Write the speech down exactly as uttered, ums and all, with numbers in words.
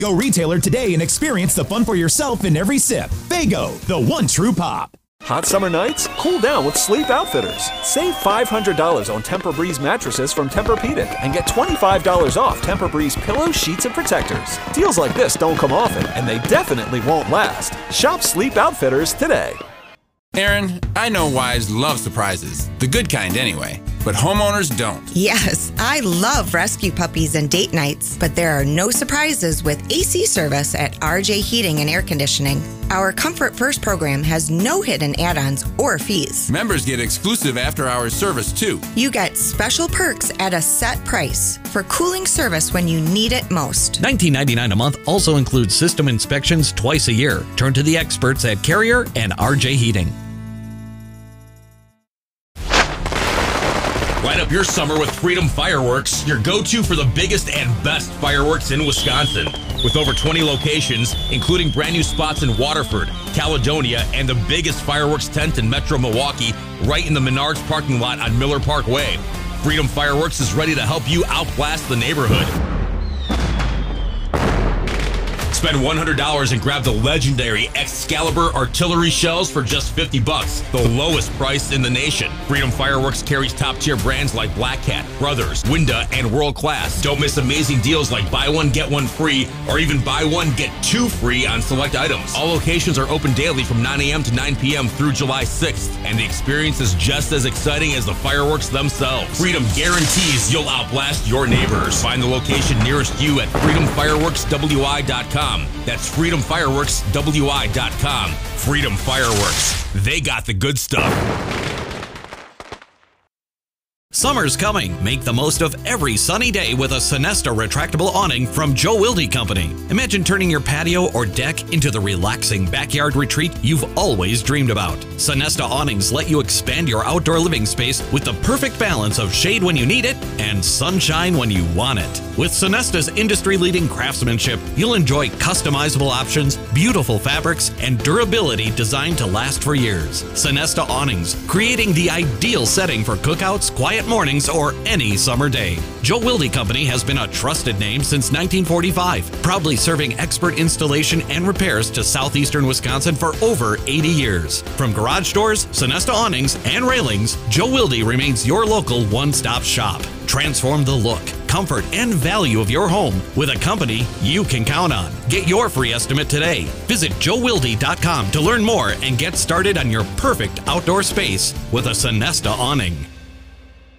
Go retailer today and experience the fun for yourself in every sip. Faygo, the one true pop. Hot summer nights? Cool down with Sleep Outfitters. Save five hundred dollars on Tempur-Breeze mattresses from Tempur-Pedic and get twenty-five dollars off Tempur-Breeze pillows, sheets, and protectors. Deals like this don't come often, and they definitely won't last. Shop Sleep Outfitters today. Aaron, I know wives love surprises. The good kind, anyway. But homeowners don't. Yes, I love rescue puppies and date nights, but there are no surprises with A C service at R J Heating and Air Conditioning. Our Comfort First program has no hidden add-ons or fees. Members get exclusive after-hours service, too. You get special perks at a set price for cooling service when you need it most. nineteen ninety-nine dollars a month also includes system inspections twice a year. Turn to the experts at Carrier and R J Heating. Light up your summer with Freedom Fireworks, your go-to for the biggest and best fireworks in Wisconsin. With over twenty locations, including brand new spots in Waterford, Caledonia, and the biggest fireworks tent in Metro Milwaukee, right in the Menards parking lot on Miller Parkway. Freedom Fireworks is ready to help you outblast the neighborhood. Spend one hundred dollars and grab the legendary Excalibur artillery shells for just fifty bucks, the lowest price in the nation. Freedom Fireworks carries top-tier brands like Black Cat, Brothers, Winda, and World Class. Don't miss amazing deals like buy one, get one free, or even buy one, get two free on select items. All locations are open daily from nine a.m. to nine p.m. through July sixth, and the experience is just as exciting as the fireworks themselves. Freedom guarantees you'll outblast your neighbors. Find the location nearest you at freedom fireworks w i dot com. That's freedom fireworks w i dot com. Freedom Fireworks. They got the good stuff. Summer's coming. Make the most of every sunny day with a Sonesta retractable awning from Joe Wilde Company. Imagine turning your patio or deck into the relaxing backyard retreat you've always dreamed about. Sonesta awnings let you expand your outdoor living space with the perfect balance of shade when you need it and sunshine when you want it. With Sonesta's industry-leading craftsmanship, you'll enjoy customizable options, beautiful fabrics, and durability designed to last for years. Sonesta awnings, creating the ideal setting for cookouts, quiet mornings, or any summer day. Joe Wilde Company has been a trusted name since nineteen forty-five, proudly serving expert installation and repairs to southeastern Wisconsin for over eighty years. From garage doors, Sonesta awnings, and railings, Joe Wilde remains your local one-stop shop. Transform the look, comfort, and value of your home with a company you can count on. Get your free estimate today. Visit joe wilde dot com to learn more and get started on your perfect outdoor space with a Sonesta awning.